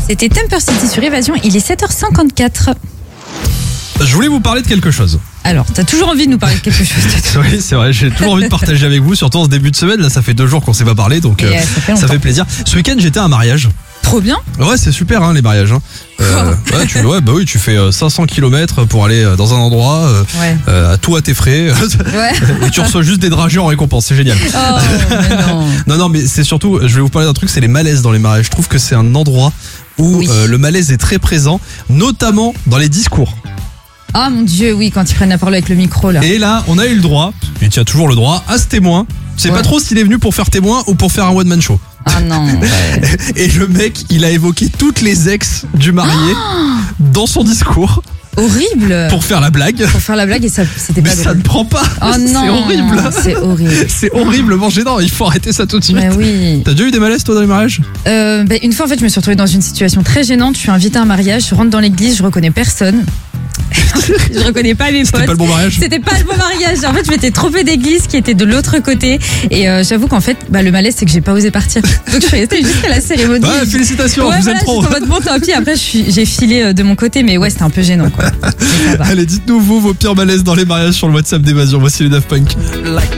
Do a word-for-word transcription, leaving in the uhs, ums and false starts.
C'était Temper City sur Évasion, il est sept heures cinquante-quatre. Je voulais vous parler de quelque chose. Alors, t'as toujours envie de nous parler de quelque chose. Oui, c'est vrai, j'ai toujours envie de partager avec vous, surtout en ce début de semaine. Là, ça fait deux jours qu'on s'est pas parlé, donc Et, euh, euh, ça fait ça longtemps. fait plaisir. Ce week-end, j'étais à un mariage. Trop bien. Ouais, c'est super, hein, les mariages. Hein. Euh, ouais, tu, ouais, bah oui, tu fais euh, cinq cents kilomètres pour aller euh, dans un endroit, euh, Ouais. euh, à tout à tes frais, Ouais. et tu reçois juste des dragées en récompense. C'est génial. Oh, mais non. Non, non, mais c'est surtout, je vais vous parler d'un truc, c'est les malaises dans les mariages. Je trouve que c'est un endroit où Oui. euh, le malaise est très présent, notamment dans les discours. Ah mon Dieu, oui, quand ils prennent la parole avec le micro là. Et là, on a eu le droit, et tu as toujours le droit, à ce témoin. Je sais Ouais. pas trop s'il est venu pour faire témoin ou pour faire un one-man show. Ah non. Ouais. Et le mec, il a évoqué toutes les ex du marié dans son discours Horrible. pour faire la blague. Pour faire la blague et ça, c'était Mais pas ça drôle. ne prend pas. Oh non. C'est horrible. C'est horrible. C'est horriblement gênant. Il faut arrêter ça tout de suite. Mais oui. T'as déjà eu des malaises toi dans les mariages? Euh, bah, une fois, en fait, je me suis retrouvée dans une situation très gênante. Je suis invitée à un mariage, je rentre dans l'église, je reconnais personne. Je reconnais pas mes potes. C'était pas le bon mariage? C'était pas le bon mariage. En fait, je m'étais trompée d'église qui était de l'autre côté. Et euh, j'avoue qu'en fait, bah, le malaise, c'est que j'ai pas osé partir. Donc je suis restée jusqu'à la cérémonie. Ouais, félicitations, Ouais, vous voilà, êtes trop. j'étais en mode bon, tant pis. Après, je suis- j'ai filé euh, de mon côté, mais ouais, c'était un peu gênant, quoi. Mais ça va. Allez, dites-nous vous vos pires malaises dans les mariages sur le WhatsApp d'Évasion. Voici les Daft Punk. Like